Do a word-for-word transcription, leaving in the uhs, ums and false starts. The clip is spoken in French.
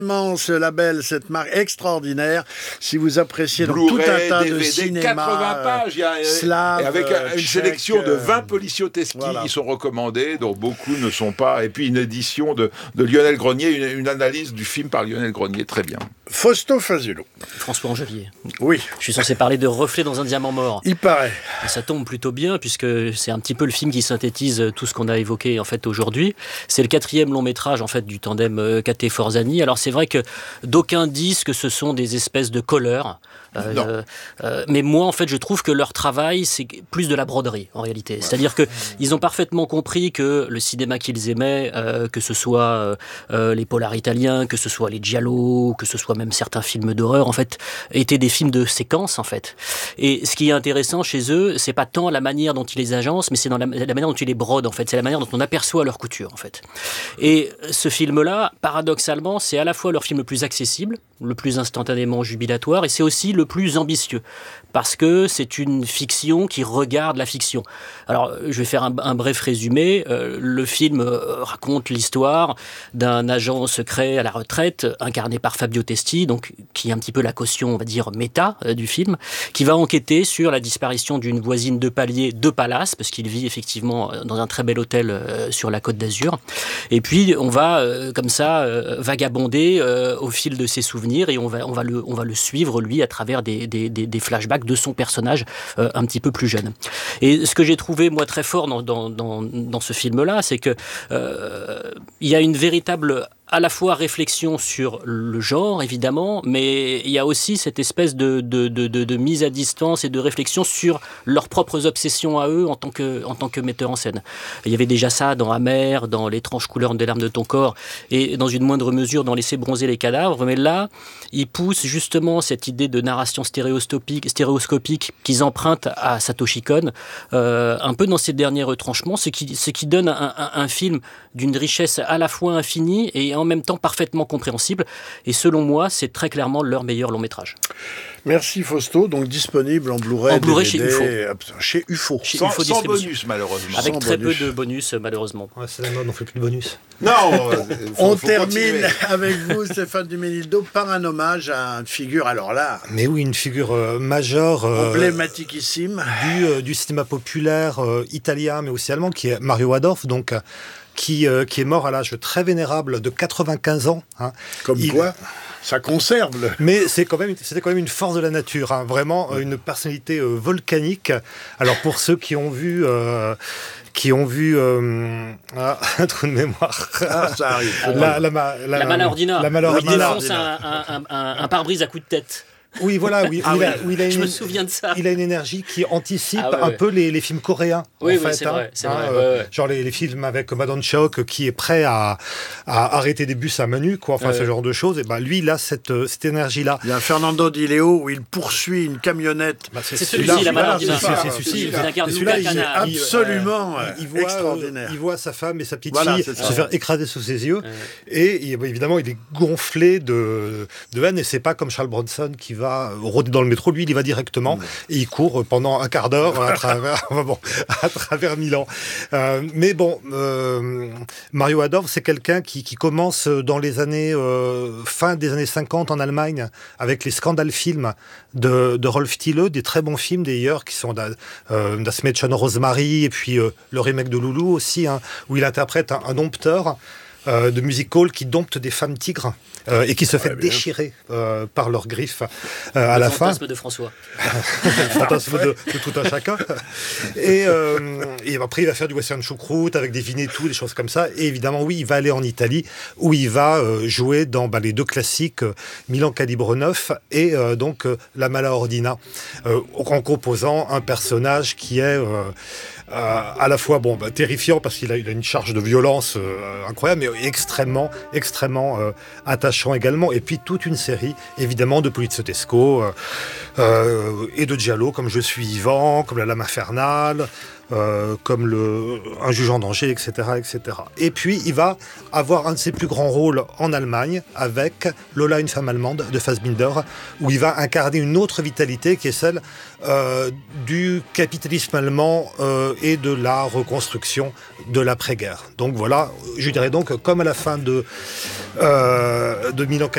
Ce label, cette marque extraordinaire, si vous appréciez donc tout un tas D V D, de cinéma, quatre-vingts pages, il y a, euh, slave, et avec euh, une tchèque, sélection de vingt euh, Policio-Teschi voilà. qui sont recommandés, dont beaucoup ne sont pas, et puis une édition de, de Lionel Grenier, une, une analyse du film par Lionel Grenier, très bien. Fausto Fazulo. François Angevier. Oui. Je suis censé parler de Reflet dans un diamant mort. Il paraît. Et ça tombe plutôt bien, puisque c'est un petit peu le film qui synthétise tout ce qu'on a évoqué en fait aujourd'hui. C'est le quatrième long métrage en fait du tandem Caté-Forzani. Alors c'est vrai que d'aucuns disent que ce sont des espèces de colleurs. Euh, Non. euh, euh, mais moi, en fait, je trouve que leur travail, c'est plus de la broderie, en réalité. Ouais. C'est-à-dire qu'ils ont parfaitement compris que le cinéma qu'ils aimaient, euh, que ce soit euh, les polars italiens, que ce soit les giallo, que ce soit même certains films d'horreur, en fait, étaient des films de séquence, en fait. Et ce qui est intéressant chez eux, c'est pas tant la manière dont ils les agencent, mais c'est dans la, la manière dont ils les brodent, en fait. C'est la manière dont on aperçoit leur couture, en fait. Et ce film-là, paradoxalement, c'est à la fois leur film le plus accessible, le plus instantanément jubilatoire, et c'est aussi le plus ambitieux, parce que c'est une fiction qui regarde la fiction. Alors, je vais faire un, un bref résumé. Euh, le film euh, raconte l'histoire d'un agent secret à la retraite, incarné par Fabio Testi, donc, qui est un petit peu la caution, on va dire, méta euh, du film, qui va enquêter sur la disparition d'une voisine de palier de Palace, parce qu'il vit effectivement dans un très bel hôtel euh, sur la Côte d'Azur. Et puis, on va, euh, comme ça, euh, vagabonder euh, au fil de ses souvenirs, et on va, on va, le, on va le suivre, lui, à travers des, des, des, des flashbacks de son personnage euh, un petit peu plus jeune. Et ce que j'ai trouvé, moi, très fort dans, dans, dans, dans ce film-là, c'est qu'il euh, y a une véritable à la fois réflexion sur le genre, évidemment, mais il y a aussi cette espèce de, de, de, de, de mise à distance et de réflexion sur leurs propres obsessions à eux en tant que, en tant que metteurs en scène. Il y avait déjà ça dans Amer, dans L'étrange couleur des larmes de ton corps, et dans une moindre mesure dans Laisser bronzer les cadavres, mais là, ils poussent justement cette idée de narration stéréoscopique, stéréoscopique qu'ils empruntent à Satoshi Kon, euh, un peu dans ses derniers retranchements, ce qui, ce qui donne un, un, un film d'une richesse à la fois infinie et en même temps parfaitement compréhensible. Et selon moi, c'est très clairement leur meilleur long métrage. Merci Fausto, donc disponible en Blu-ray, en Blu-ray D V D, chez U F O. Chez U F O. Chez sans, U F O sans bonus, malheureusement. Avec sans très bonus. peu de bonus, malheureusement. Ouais, c'est la mode, on fait plus de bonus. Non, euh, faut, On faut termine continuer. avec vous, Stéphane Duménildo, par un hommage à une figure, alors là, Mais oui, une figure euh, majeure euh, emblématiquissime. du, euh, du cinéma populaire euh, italien, mais aussi allemand, qui est Mario Adorf, donc, euh, qui, euh, qui est mort à l'âge très vénérable de quatre-vingt-quinze ans. Hein. Comme Il- quoi, ça conserve le... Mais c'est quand même, c'était quand même une force de la nature, hein, vraiment euh, une personnalité euh, volcanique. Alors pour ceux qui ont vu, euh, qui ont vu, euh, ah, un trou de mémoire. Ah, ça arrive. La, la, ma- la, La Malordina. La Il Malordina. défonce un, un, un, un, un pare-brise à coup de tête. Oui, voilà, oui, Ah où il a, oui. où il a Je une, me souviens de ça. il a une énergie qui anticipe Ah ouais, un ouais. peu les, les films coréens. Oui, en oui, fait, c'est hein. vrai, c'est Hein, vrai, euh, ouais, ouais. Genre les, les films avec Madone Choc qui est prêt à, à arrêter des bus à main nue, quoi. Enfin, Ouais. ce genre de choses. Et ben lui, il a cette, euh, cette énergie-là. Il y a Fernando Di Leo où il poursuit une camionnette. Bah, C'est celui-là, celui-ci, la celui-là, Malordina. c'est- c'est- c'est C'est celui-ci. Il incarne Et celui-là, Luca il est Cana. il- absolument euh, il, voit, extraordinaire. euh, il voit sa femme et sa petite Voilà, fille c'est se ça. faire écraser sous ses yeux. Ouais. Et il- évidemment, il est gonflé de, de haine. Et c'est pas comme Charles Bronson qui va rôder dans le métro. Lui, il y va directement. Et il court pendant un quart d'heure à travers, enfin bon, à travers Milan. Euh, mais bon, euh, Mario Adorf, c'est quelqu'un qui, qui commence dans les années euh, fin des années cinquante en Allemagne avec les scandales films de, de Rolf Thiele, des très bons films d'ailleurs qui sont Das euh, Das Mädchen Rosemary et puis euh, le remake de Loulou aussi, hein, où il interprète un, un dompteur euh, de music-hall qui dompte des femmes tigres. Euh, et qui se fait Ouais, bien. déchirer euh, par leurs griffes euh, à la Le fin. fantasme de François. Fantasme de, de tout un chacun. Et, euh, et après, il va faire du western choucroute avec des Vinettou, des choses comme ça. Et évidemment, oui, il va aller en Italie où il va euh, jouer dans bah, les deux classiques euh, Milan Calibre neuf et euh, donc euh, La Malordina, euh, en composant un personnage qui est euh, euh, à la fois bon, bah, terrifiant parce qu'il a, il a une charge de violence euh, incroyable, mais extrêmement, extrêmement euh, attachant également. Et puis toute une série, évidemment, de Poliziotesco euh, euh, et de giallo, comme Je suis vivant, comme La Lame infernale, euh, comme le, Un juge en danger, et cetera, et cetera. Et puis, il va avoir un de ses plus grands rôles en Allemagne avec Lola, une femme allemande de Fassbinder, où il va incarner une autre vitalité qui est celle euh, du capitalisme allemand euh, et de la reconstruction de l'après-guerre. Donc voilà, je dirais donc, comme à la fin de, euh, de Milan